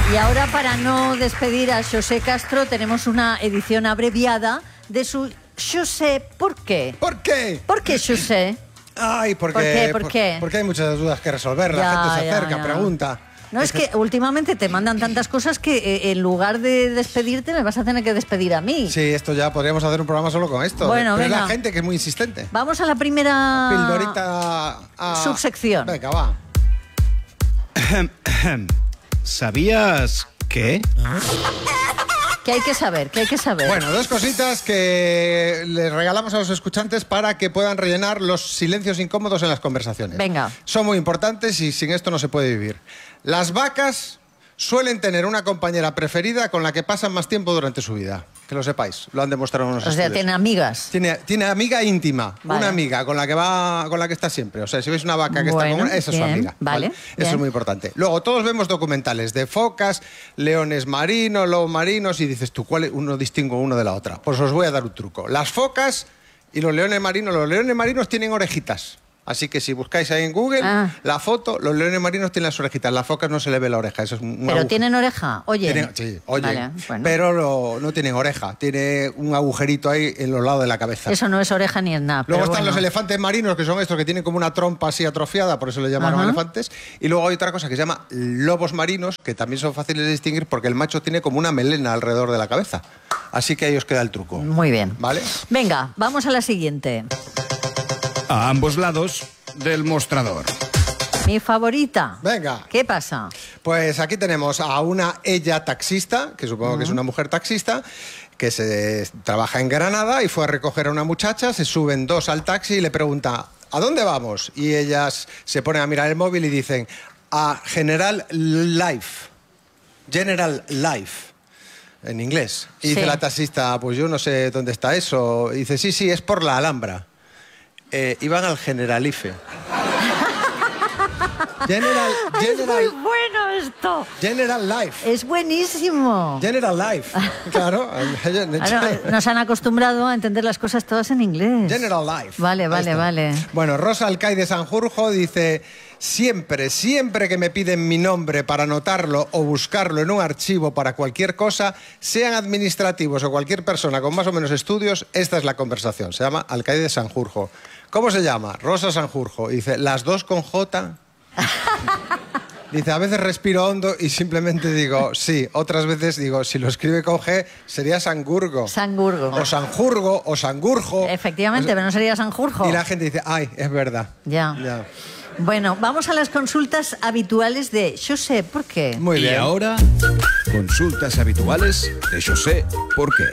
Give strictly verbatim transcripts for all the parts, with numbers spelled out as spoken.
Y ahora, para no despedir a José Castro, tenemos una edición abreviada de su José, ¿por qué? ¿Por qué? ¿Por qué José? Ay, porque, ¿Por qué? ¿Por por, qué? Porque hay muchas dudas que resolver. La Ya, gente se ya, acerca, ya. pregunta. No, es que últimamente te mandan tantas cosas que eh, en lugar de despedirte me vas a tener que despedir a mí. Sí, esto ya podríamos hacer un programa solo con esto. Bueno, Pero venga. es la gente que es muy insistente. Vamos a la primera Pildorita a... subsección. Venga, va. ¿Sabías qué? ¿Qué hay que saber? ¿Qué hay que saber? Bueno, dos cositas que les regalamos a los escuchantes para que puedan rellenar los silencios incómodos en las conversaciones. Venga. Son muy importantes y sin esto no se puede vivir. Las vacas suelen tener una compañera preferida con la que pasan más tiempo durante su vida. Que lo sepáis, lo han demostrado unos o sea, estudios. tiene amigas. Tiene, tiene amiga íntima, Vale. una amiga con la que va, con la que está siempre. O sea, si veis una vaca que Bueno, está con una, esa es su bien, amiga. vale, Eso bien. es muy importante. Luego, todos vemos documentales de focas, leones marinos, lobos marinos, y dices tú, ¿cuál es? Uno distingo uno de la otra. Pues os voy a dar un truco. Las focas y los leones marinos, los leones marinos tienen orejitas. Así que si buscáis ahí en Google Ah. la foto, los leones marinos tienen las orejitas, las focas no se le ve la oreja. Eso es un Pero agujero. tienen oreja, oye. Tienen- sí, oye, Vale, bueno. pero lo- no tienen oreja, tiene un agujerito ahí en los lados de la cabeza. Eso no es oreja ni es nada. Luego pero están bueno. los elefantes marinos, que son estos que tienen como una trompa así atrofiada, por eso le llamaron Ajá. elefantes. Y luego hay otra cosa que se llama lobos marinos, que también son fáciles de distinguir porque el macho tiene como una melena alrededor de la cabeza. Así que ahí os queda el truco. Muy bien. ¿Vale? Venga, vamos a la siguiente. A ambos lados del mostrador. Mi favorita. Venga. ¿Qué pasa? Pues aquí tenemos a una ella taxista, que supongo que es una mujer taxista, que se trabaja en Granada y fue a recoger a una muchacha, se suben dos al taxi y le pregunta, ¿a dónde vamos? Y ellas se ponen a mirar el móvil y dicen, a General Life. General Life. En inglés. Y Sí. dice la taxista, pues yo no sé dónde está eso. Y dice, sí, sí, es por la Alhambra. Eh, iban al Generalife. General, Es muy General, bueno esto. General Life. Es buenísimo. General Life. Claro. Claro, nos han acostumbrado a entender las cosas todas en inglés. General Life. Vale, Ahí vale, está. vale. Bueno, Rosa Alcay de Sanjurjo dice, siempre, siempre que me piden mi nombre para anotarlo o buscarlo en un archivo para cualquier cosa, sean administrativos o cualquier persona con más o menos estudios, esta es la conversación. Se llama Alcay de Sanjurjo. ¿Cómo se llama? Rosa Sanjurjo. Y dice, las dos con J. Dice, a veces respiro hondo y simplemente digo, sí. Otras veces digo, si lo escribe con G, sería Sangurgo. Sangurgo. O Sanjurgo, o Sangurjo. Efectivamente, O sea, pero no sería Sanjurjo. y la gente dice, ay, es verdad. Ya. Ya. Bueno, vamos a las consultas habituales de José, ¿por qué? Muy bien. Y ahora, consultas habituales de José ¿por qué?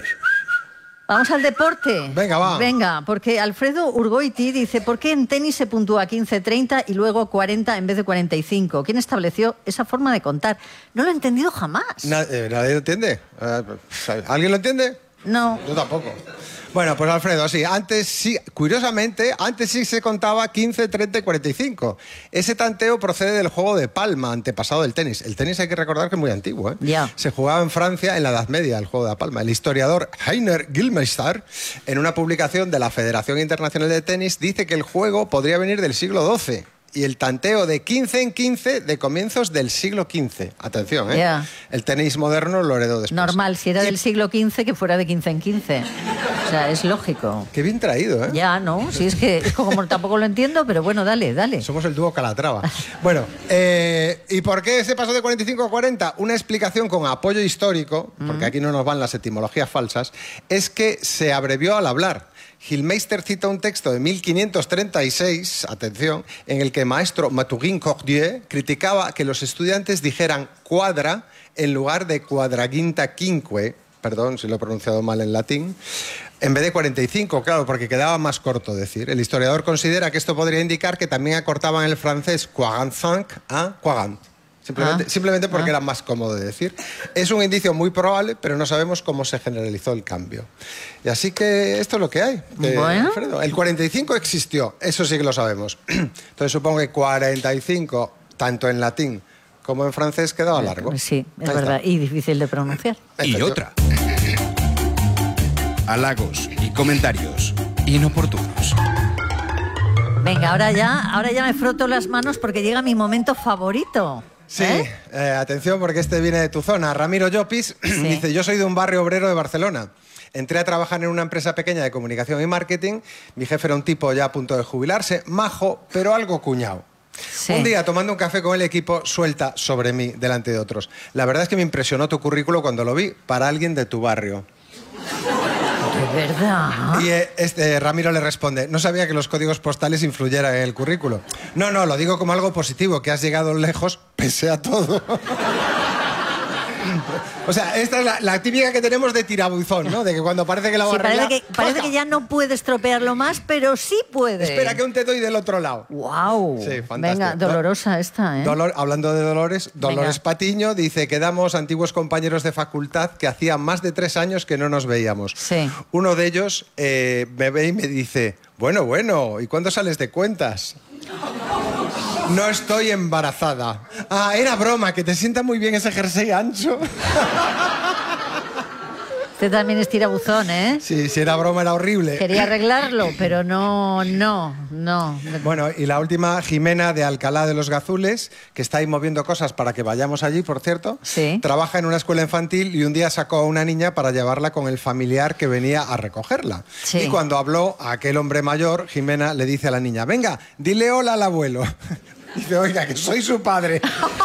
Vamos al deporte. Venga, va. Venga, porque Alfredo Urgoiti dice, ¿por qué en tenis se puntúa quince treinta y luego cuarenta en vez de cuarenta y cinco? ¿Quién estableció esa forma de contar? No lo he entendido jamás. Na- eh, ¿Nadie lo entiende? Eh, ¿Alguien lo entiende? No. Yo tampoco. Bueno, pues Alfredo, sí, antes sí, curiosamente, antes sí se contaba quince, treinta y cuarenta y cinco. Ese tanteo procede del juego de palma, antepasado del tenis. El tenis hay que recordar que es muy antiguo, ¿eh? Ya. Se jugaba en Francia en la Edad Media, el juego de la palma. El historiador Heiner Gilmeister, en una publicación de la Federación Internacional de Tenis, dice que el juego podría venir del siglo doce. Y el tanteo de quince en quince de comienzos del siglo quince. Atención, ¿eh? Ya. El tenis moderno lo heredó después. Normal, si era Y- del siglo quince, que fuera de quince en quince. O sea, es lógico. Qué bien traído, ¿eh? Ya, ¿no? Si es que es como tampoco lo entiendo, pero bueno, dale, dale. Somos el dúo Calatrava. Bueno, eh, ¿y por qué se pasó de cuarenta y cinco a cuarenta? Una explicación con apoyo histórico, porque aquí no nos van las etimologías falsas, es que se abrevió al hablar. Gilmeister cita un texto de mil quinientos treinta y seis, atención, en el que el maestro Mathurin Cordier criticaba que los estudiantes dijeran cuadra en lugar de quadraginta quinque, perdón si lo he pronunciado mal en latín, en vez de cuarenta y cinco, claro, porque quedaba más corto decir. El historiador considera que esto podría indicar que también acortaban el francés quarante-cinq a quarante. Simplemente, Ah. simplemente porque Ah. era más cómodo de decir. Es un indicio muy probable, pero no sabemos cómo se generalizó el cambio. Y así que esto es lo que hay. de Bueno. Alfredo. El cuarenta y cinco existió, eso sí que lo sabemos. Entonces supongo que cuarenta y cinco, tanto en latín como en francés, quedaba largo. Sí, es Ahí verdad. está. Y difícil de pronunciar. Y Efectivo. otra. Halagos y comentarios inoportunos. Venga, ahora ya, ahora ya me froto las manos porque llega mi momento favorito. Sí, ¿Eh? eh, atención porque este viene de tu zona. Ramiro Llopis Sí. dice, yo soy de un barrio obrero de Barcelona. Entré a trabajar en una empresa pequeña de comunicación y marketing. Mi jefe era un tipo ya a punto de jubilarse, majo, pero algo cuñado. Sí. Un día, tomando un café con el equipo, suelta sobre mí delante de otros. La verdad es que me impresionó tu currículo cuando lo vi para alguien de tu barrio. ¿De verdad? Y eh, este, Ramiro le responde, no sabía que los códigos postales influyeran en el currículo. No, no, lo digo como algo positivo, que has llegado lejos pese a todo. O sea, esta es la, la típica que tenemos de tirabuzón, ¿no? De que cuando parece que la va Sí, a arreglar... parece que, parece que ya no puedes tropearlo más, pero sí puede. Espera que un te doy del otro lado. ¡Wow! Sí, fantástico. Venga, dolorosa esta, ¿eh? Dolor, hablando de Dolores, Dolores Venga. Patiño dice, quedamos antiguos compañeros de facultad que hacía más de tres años que no nos veíamos. Sí. Uno de ellos eh, me ve y me dice, bueno, bueno, ¿y cuándo sales de cuentas? No estoy embarazada. Ah, era broma, que te sienta muy bien ese jersey ancho. Usted también es tirabuzón, ¿eh? Sí, si era broma era horrible. Quería arreglarlo, pero no, no, no. Bueno, y la última, Jimena de Alcalá de los Gazules, que está ahí moviendo cosas para que vayamos allí, por cierto. Sí. Trabaja en una escuela infantil y un día sacó a una niña para llevarla con el familiar que venía a recogerla. Sí. Y cuando habló a aquel hombre mayor, Jimena le dice a la niña, venga, dile hola al abuelo. Dice, oiga, que soy su padre.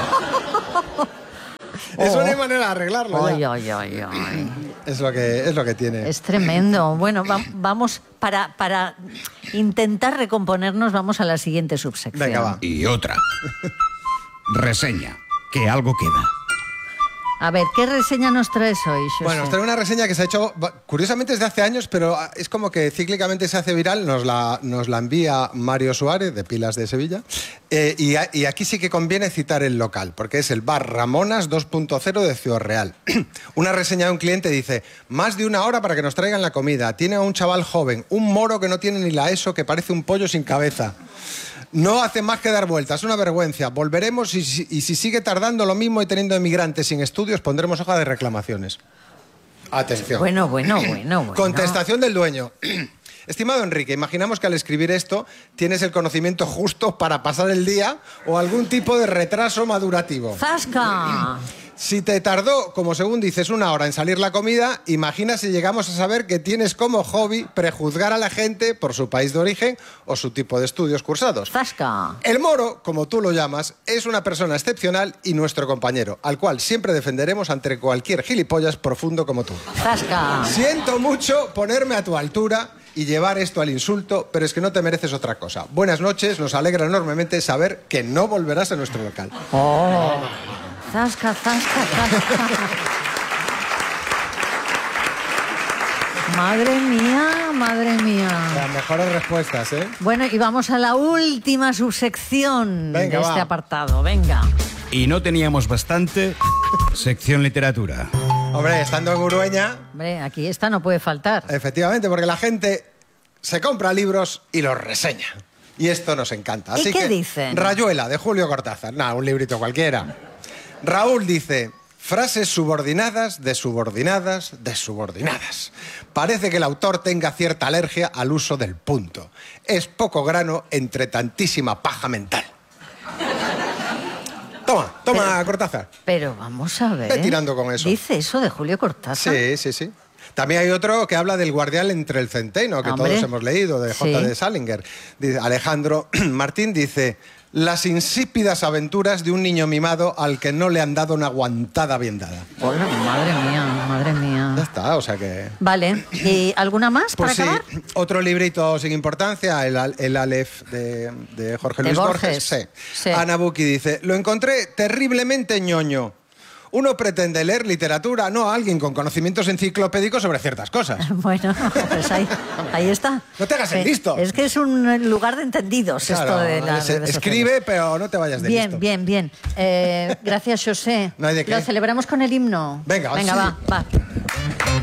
Es una manera de arreglarlo. Ay, ya. ay, ay, ay. Es lo que, es lo que tiene. Es tremendo. Bueno, va- vamos, para, para intentar recomponernos, vamos a la siguiente subsección. Venga, va. Y otra. Reseña. Que algo queda. A ver, ¿qué reseña nos traes hoy, Xosé? Bueno, os traigo una reseña que se ha hecho, va, curiosamente desde hace años, pero ah, es como que cíclicamente se hace viral. Nos la, nos la envía Mario Suárez, de Pilas de Sevilla. Eh, y, a- y aquí sí que conviene citar el local, porque es el bar Ramonas dos punto cero de Ciudad Real. Una reseña de un cliente dice, más de una hora para que nos traigan la comida. Tiene a un chaval joven, un moro que no tiene ni la ESO, que parece un pollo sin cabeza. No hace más que dar vueltas, es una vergüenza. Volveremos y, si- y si sigue tardando lo mismo y teniendo emigrantes sin estudios, pondremos hoja de reclamaciones. Atención. Bueno, bueno, bueno, bueno. Contestación del dueño. Estimado Enrique, imaginamos que al escribir esto tienes el conocimiento justo para pasar el día o algún tipo de retraso madurativo. ¡Zasca! Si te tardó, como según dices, una hora en salir la comida, imagina si llegamos a saber que tienes como hobby prejuzgar a la gente por su país de origen o su tipo de estudios cursados. ¡Zasca! El moro, como tú lo llamas, es una persona excepcional y nuestro compañero, al cual siempre defenderemos ante cualquier gilipollas profundo como tú. ¡Zasca! Siento mucho ponerme a tu altura y llevar esto al insulto, pero es que no te mereces otra cosa. Buenas noches, nos alegra enormemente saber que no volverás a nuestro local. ¡Oh! ¡Zasca, zasca, zasca! Madre mía, madre mía. Las mejores respuestas, ¿eh? Bueno, y vamos a la última subsección Venga, de este va. apartado. Venga. Y no teníamos bastante. Sección literatura. Hombre, estando en Urueña, Hombre, aquí esta no puede faltar. efectivamente, porque la gente se compra libros y los reseña. Y esto nos encanta. ¿Y Así qué que, dicen? Rayuela, de Julio Cortázar. Nada, un librito cualquiera. Raúl dice, frases subordinadas, de subordinadas, de subordinadas. Parece que el autor tenga cierta alergia al uso del punto. Es poco grano entre tantísima paja mental. Toma, toma, Pero- Cortázar. Pero vamos a ver. Ve tirando con eso. Dice eso de Julio Cortázar. Sí, sí, sí. También hay otro que habla del guardián entre el centeno, que Hombre. todos hemos leído, de J. Sí. D. Salinger. Dice, Alejandro Martín dice, las insípidas aventuras de un niño mimado al que no le han dado una aguantada bien dada. Hola, madre mía, madre Ya mía. está, o sea que... Vale, ¿y alguna más Pues sí, para acabar? otro librito sin importancia, el, Al- el Aleph de, de Jorge De Luis Borges. Borges. Sí. Sí. Ana Bucchi dice, lo encontré terriblemente ñoño. Uno pretende leer literatura, no a alguien con conocimientos enciclopédicos sobre ciertas cosas. Bueno, pues ahí, ahí está. No te hagas el Eh, listo. Es que es un lugar de entendidos esto Claro, de las se- redes escribe, pero no te vayas de Bien, listo. bien, bien. Eh, gracias, José. No hay de qué. Lo celebramos con el himno. Venga, Venga, sí. va, va.